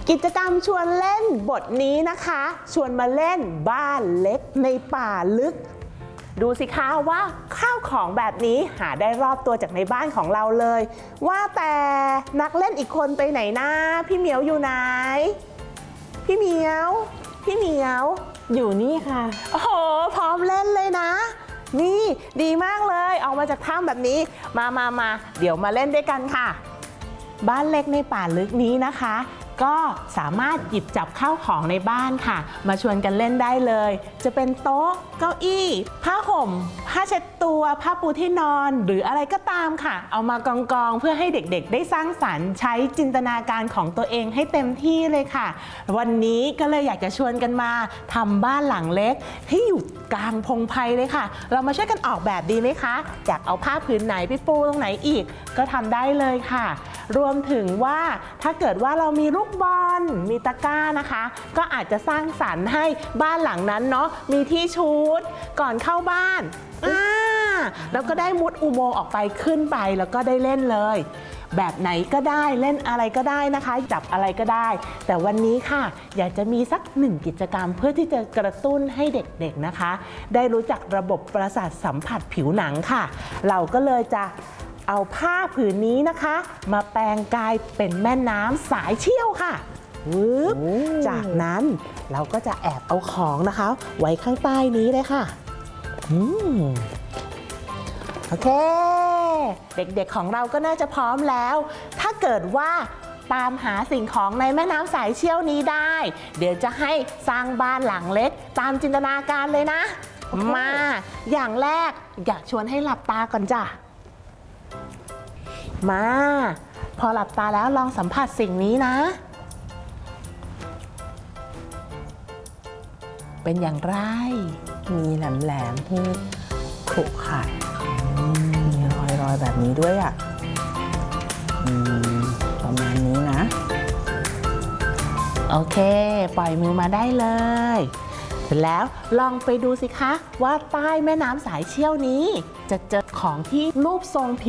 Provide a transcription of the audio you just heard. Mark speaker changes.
Speaker 1: กิจกรรมชวนเล่นบทนี้นะคะชวนมาเล่นบ้านเล็กในป่าลึกดูสิคะว่าข้าวของแบบนี้หาได้รอบตัวจากในบ้านของเราเลยว่าแต่นักเล่นอีกคนไปไหนนะพี่เหมียวอยู่ไหนพี่เหมียว
Speaker 2: อยู่นี่ค่ะ
Speaker 1: โอ้โหพร้อมเล่นเลยนะนี่ดีมากเลยออกมาจากถ้ำแบบนี้มาเดี๋ยวมาเล่นด้วยกันค่ะบ้านเล็กในป่าลึกนี้นะคะก็สามารถหยิบจับข้าวของในบ้านค่ะมาชวนกันเล่นได้เลยจะเป็นโต๊ะเก้าอี้ผ้าห่มผ้าเช็ดตัวผ้าปูที่นอนหรืออะไรก็ตามค่ะเอามากองเพื่อให้เด็กๆได้สร้างสรรค์ใช้จินตนาการของตัวเองให้เต็มที่เลยค่ะวันนี้ก็เลยอยากจะชวนกันมาทำบ้านหลังเล็กให้อยู่กลางพงไพรเลยค่ะเรามาช่วยกันออกแบบดีไหมคะอยากเอาผ้าพื้นไหนไปปูตรงไหนอีกก็ทำได้เลยค่ะรวมถึงว่าถ้าเกิดว่าเรามีลูกบอลมีตะกร้านะคะก็อาจจะสร้างสรรค์ให้บ้านหลังนั้นเนาะมีที่ชุดก่อนเข้าบ้านแล้วก็ได้มุดอุโมงค์ออกไปขึ้นไปแล้วก็ได้เล่นเลยแบบไหนก็ได้เล่นอะไรก็ได้นะคะจับอะไรก็ได้แต่วันนี้ค่ะอยากจะมีสัก1กิจกรรมเพื่อที่จะกระตุ้นให้เด็กๆนะคะได้รู้จักระบบประสาทสัมผัสผิวหนังค่ะเราก็เลยจะเอาผ้าผืนนี้นะคะมาแปลงกายเป็นแม่น้ำสายเชี่ยวค่ะจากนั้นเราก็จะแอบเอาของนะคะไว้ข้างใต้นี้เลยค่ะโอเคเด็กๆของเราก็น่าจะพร้อมแล้วถ้าเกิดว่าตามหาสิ่งของในแม่น้ำสายเชี่ยวนี้ได้เดี๋ยวจะให้สร้างบ้านหลังเล็กตามจินตนาการเลยนะมาอย่างแรกอยากชวนให้หลับตาก่อนจ้ะมาพอหลับตาแล้วลองสัมผัสสิ่งนี้นะเป็นอย่างไร
Speaker 2: มีแหลมที่ขรุขระมีรอยแบบนี้ด้วยอ่ะประมาณนี้นะ
Speaker 1: โอเคปล่อยมือมาได้เลยเสร็จแล้วลองไปดูสิคะว่าใต้แม่น้ำสายเชี่ยวนี้จะเจอของที่รูปทรง